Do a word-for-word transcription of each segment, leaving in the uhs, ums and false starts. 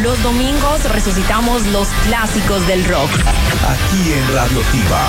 Los domingos resucitamos los clásicos del rock. Aquí en Radioactiva.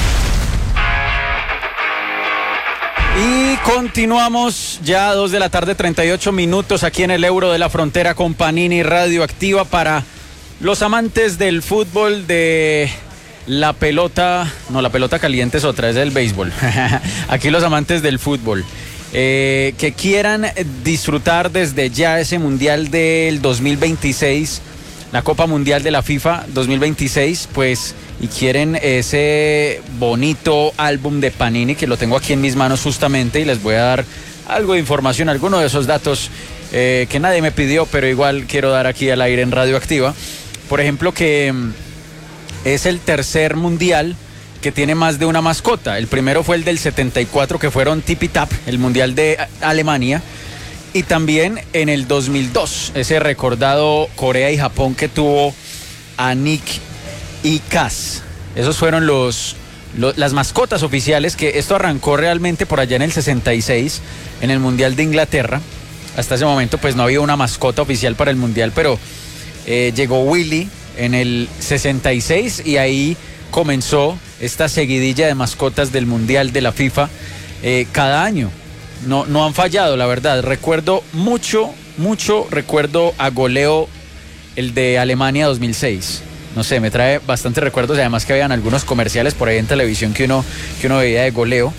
Y continuamos ya a dos de la tarde, treinta y ocho minutos aquí en el Euro de la Frontera con Panini Radioactiva para los amantes del fútbol, de la pelota, no, la pelota caliente es otra, es el béisbol. Aquí los amantes del fútbol. Eh, que quieran disfrutar desde ya ese Mundial del dos mil veintiséis, la Copa Mundial de la FIFA dos mil veintiséis, pues, y quieren ese bonito álbum de Panini, que lo tengo aquí en mis manos justamente, y les voy a dar algo de información, alguno de esos datos eh, que nadie me pidió, pero igual quiero dar aquí al aire en Radioactiva. Por ejemplo, que es el tercer Mundial que tiene más de una mascota. El primero fue el del setenta y cuatro, que fueron Tipi Tap, el Mundial de Alemania, y también en el dos mil dos, ese recordado Corea y Japón que tuvo a Nick y Kaz. Esos fueron los, los las mascotas oficiales, que esto arrancó realmente por allá en el sesenta y seis, en el Mundial de Inglaterra. Hasta ese momento pues no había una mascota oficial para el Mundial, pero eh, llegó Willy en el sesenta y seis y ahí comenzó esta seguidilla de mascotas del Mundial de la FIFA eh, cada año. No, no han fallado, la verdad. Recuerdo mucho, mucho, recuerdo a goleo el de Alemania dos mil seis. No sé, me trae bastantes recuerdos, además que habían algunos comerciales por ahí en televisión que uno, que uno veía de goleo.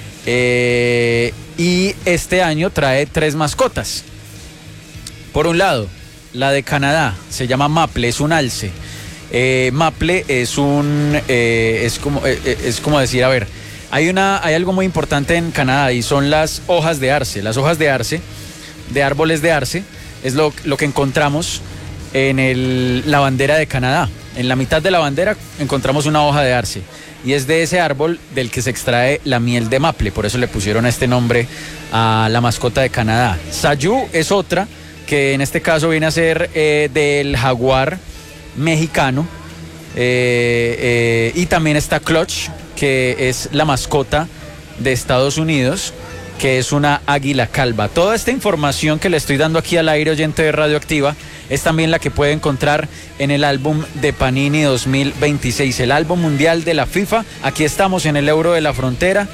Eh, y este año trae tres mascotas. Por un lado, la de Canadá, se llama Maple, es un alce. Eh, Maple es un eh, es como eh, es como decir, a ver, hay una hay algo muy importante en Canadá y son las hojas de arce. Las hojas de arce, de árboles de arce, es lo, lo que encontramos en el, la bandera de Canadá. En la mitad de la bandera encontramos una hoja de arce y es de ese árbol del que se extrae la miel de maple, por eso le pusieron este nombre a la mascota de Canadá. Sayu es otra, que en este caso viene a ser eh, del jaguar mexicano, eh, eh, y también está Clutch, que es la mascota de Estados Unidos, que es una águila calva. Toda esta información que le estoy dando aquí al aire, oyente de Radioactiva, es también la que puede encontrar en el álbum de Panini dos mil veintiséis, el álbum mundial de la FIFA. Aquí estamos en el Euro de la Frontera.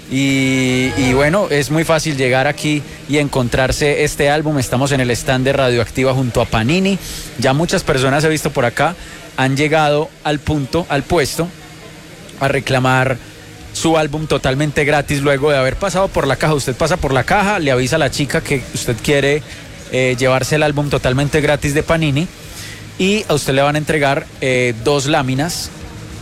Y, y bueno, es muy fácil llegar aquí y encontrarse este álbum. Estamos en el stand de Radioactiva junto a Panini. Ya muchas personas he visto por acá han llegado al punto, al puesto, a reclamar su álbum totalmente gratis luego de haber pasado por la caja. Usted pasa por la caja, le avisa a la chica que usted quiere eh, llevarse el álbum totalmente gratis de Panini y a usted le van a entregar eh, dos láminas.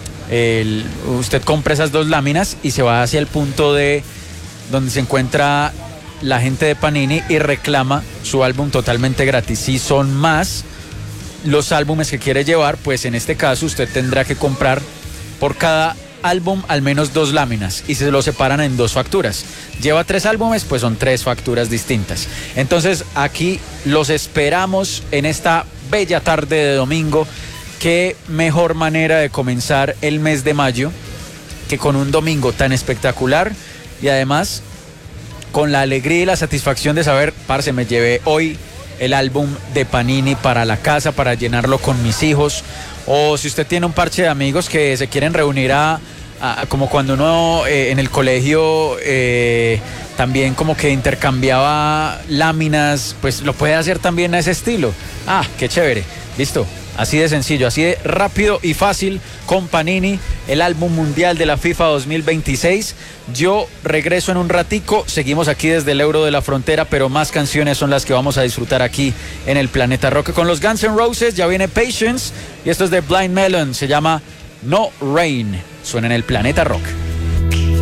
El, usted compra esas dos láminas y se va hacia el punto de donde se encuentra la gente de Panini y reclama su álbum totalmente gratis. Si son más los álbumes que quiere llevar, pues en este caso usted tendrá que comprar por cada álbum al menos dos láminas y se lo separan en dos facturas. Lleva tres álbumes, pues son tres facturas distintas. Entonces aquí los esperamos en esta bella tarde de domingo. Qué mejor manera de comenzar el mes de mayo que con un domingo tan espectacular y además con la alegría y la satisfacción de saber, parce, me llevé hoy el álbum de Panini para la casa, para llenarlo con mis hijos. O si usted tiene un parche de amigos que se quieren reunir a, a como cuando uno eh, en el colegio eh, también como que intercambiaba láminas, pues lo puede hacer también a ese estilo. Ah, qué chévere, listo. Así de sencillo, así de rápido y fácil con Panini, el álbum mundial de la FIFA dos mil veintiséis. Yo regreso en un ratico, seguimos aquí desde el Euro de la Frontera, pero más canciones son las que vamos a disfrutar aquí en el Planeta Rock. Con los Guns N' Roses ya viene Patience y esto es de Blind Melon, se llama No Rain. Suena en el Planeta Rock.